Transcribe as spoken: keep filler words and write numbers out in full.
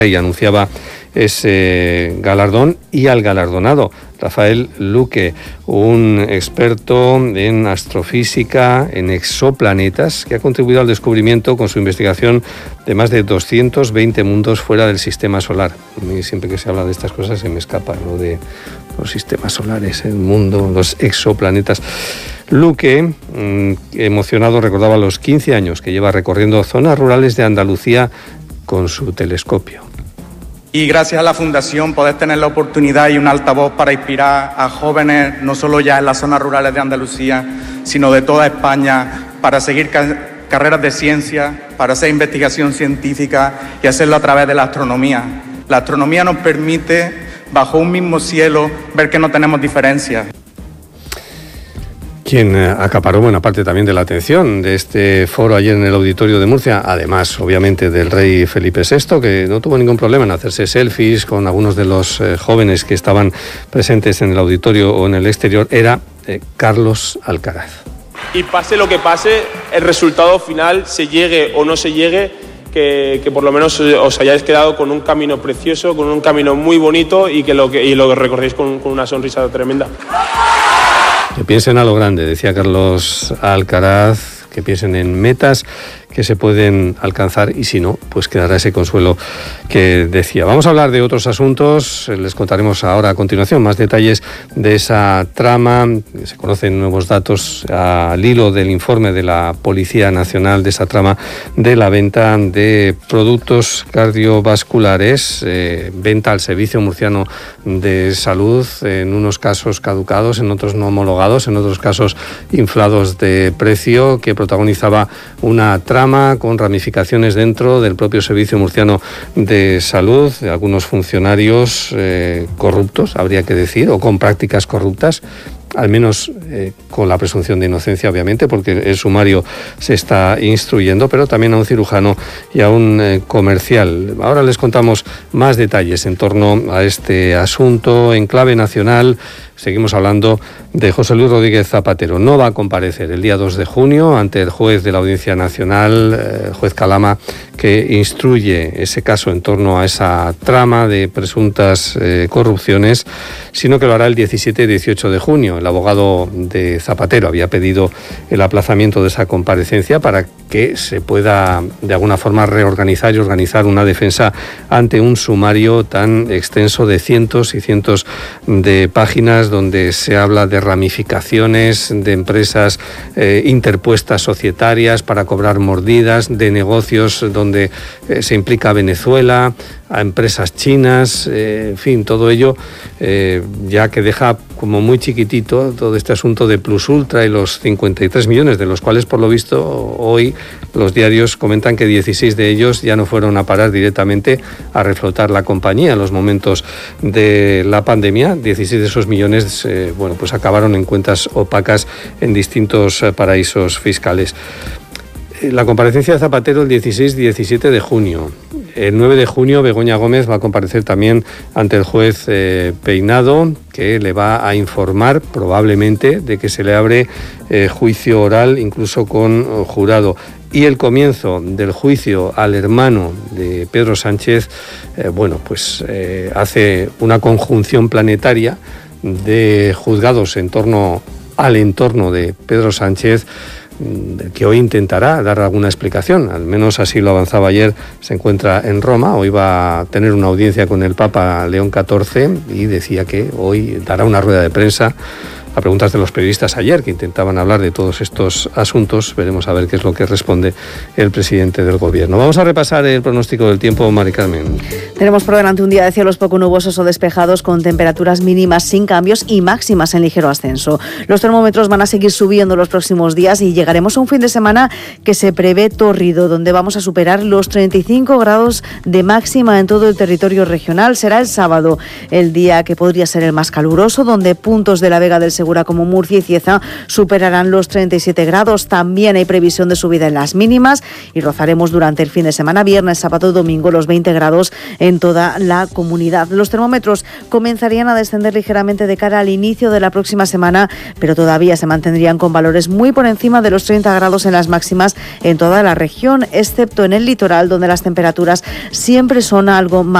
y anunciaba ese galardón, y al galardonado, Rafael Luque, un experto en astrofísica, en exoplanetas, que ha contribuido al descubrimiento con su investigación de más de doscientos veinte mundos fuera del sistema solar. A mí siempre que se habla de estas cosas se me escapa lo de los sistemas solares, el mundo, los exoplanetas. Luque, emocionado, recordaba los quince años que lleva recorriendo zonas rurales de Andalucía con su telescopio. Y gracias a la Fundación poder tener la oportunidad y un altavoz para inspirar a jóvenes, no solo ya en las zonas rurales de Andalucía, sino de toda España, para seguir ca- carreras de ciencia, para hacer investigación científica y hacerlo a través de la astronomía. La astronomía nos permite, bajo un mismo cielo, ver que no tenemos diferencias. Quien acaparó buena parte también de la atención de este foro ayer en el auditorio de Murcia, además obviamente del rey Felipe sexto, que no tuvo ningún problema en hacerse selfies con algunos de los eh, jóvenes que estaban presentes en el auditorio o en el exterior, era eh, Carlos Alcaraz. Y pase lo que pase, el resultado final, se llegue o no se llegue, que, que por lo menos os hayáis quedado con un camino precioso, con un camino muy bonito y que lo, que, y lo recorréis con, con una sonrisa tremenda. Que piensen a lo grande, decía Carlos Alcaraz, que piensen en metas que se pueden alcanzar, y si no, pues quedará ese consuelo que decía. Vamos a hablar de otros asuntos, les contaremos ahora a continuación más detalles de esa trama. Se conocen nuevos datos al hilo del informe de la Policía Nacional de esa trama de la venta de productos cardiovasculares, eh, venta al Servicio Murciano de Salud, en unos casos caducados, en otros no homologados, en otros casos inflados de precio, que protagonizaba una trama con ramificaciones dentro del propio Servicio Murciano de Salud, de algunos funcionarios eh, corruptos, habría que decir, o con prácticas corruptas, al menos eh, con la presunción de inocencia, obviamente, porque el sumario se está instruyendo, pero también a un cirujano y a un eh, comercial. Ahora les contamos más detalles en torno a este asunto en clave nacional. Seguimos hablando de José Luis Rodríguez Zapatero. No va a comparecer el día dos de junio ante el juez de la Audiencia Nacional, eh, juez Calama, que instruye ese caso en torno a esa trama de presuntas eh, corrupciones, sino que lo hará el diecisiete y dieciocho de junio. El abogado de Zapatero había pedido el aplazamiento de esa comparecencia para que se pueda de alguna forma reorganizar y organizar una defensa ante un sumario tan extenso de cientos y cientos de páginas, donde se habla de ramificaciones de empresas eh, interpuestas societarias para cobrar mordidas, de negocios donde eh, se implica a Venezuela, a empresas chinas, eh, en fin, todo ello eh, ya que deja como muy chiquitito todo este asunto de Plus Ultra y los cincuenta y tres millones, de los cuales por lo visto hoy los diarios comentan que dieciséis de ellos ya no fueron a parar directamente a reflotar la compañía en los momentos de la pandemia. dieciséis de esos millones eh, bueno, pues acabaron en cuentas opacas en distintos eh, paraísos fiscales. La comparecencia de Zapatero el dieciséis y diecisiete de junio. El nueve de junio Begoña Gómez va a comparecer también ante el juez eh, Peinado, que le va a informar probablemente de que se le abre eh, juicio oral, incluso con oh, jurado. Y el comienzo del juicio al hermano de Pedro Sánchez, eh, bueno, pues eh, hace una conjunción planetaria de juzgados en torno al entorno de Pedro Sánchez, que hoy intentará dar alguna explicación, al menos así lo avanzaba ayer. Se encuentra en Roma, hoy va a tener una audiencia con el Papa León catorce y decía que hoy dará una rueda de prensa a preguntas de los periodistas ayer, que intentaban hablar de todos estos asuntos. Veremos a ver qué es lo que responde el presidente del Gobierno. Vamos a repasar el pronóstico del tiempo, Mari Carmen. Tenemos por delante un día de cielos poco nubosos o despejados, con temperaturas mínimas sin cambios y máximas en ligero ascenso. Los termómetros van a seguir subiendo los próximos días y llegaremos a un fin de semana que se prevé tórrido, donde vamos a superar los treinta y cinco grados de máxima en todo el territorio regional. Será el sábado el día que podría ser el más caluroso, donde puntos de la Vega del Segura como Murcia y Cieza superarán los treinta y siete grados. También hay previsión de subida en las mínimas y rozaremos durante el fin de semana, viernes, sábado y domingo, los veinte grados en en toda la comunidad. Los termómetros comenzarían a descender ligeramente de cara al inicio de la próxima semana, pero todavía se mantendrían con valores muy por encima de los treinta grados en las máximas en toda la región, excepto en el litoral, donde las temperaturas siempre son algo más